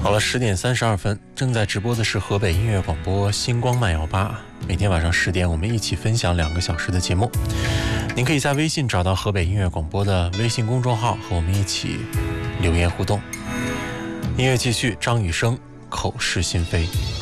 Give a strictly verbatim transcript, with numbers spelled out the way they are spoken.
好了，十点三十二分，正在直播的是河北音乐广播星光慢摇吧。每天晚上十点，我们一起分享两个小时的节目。您可以在微信找到河北音乐广播的微信公众号，和我们一起留言互动。音乐继续，张雨生，口是心非。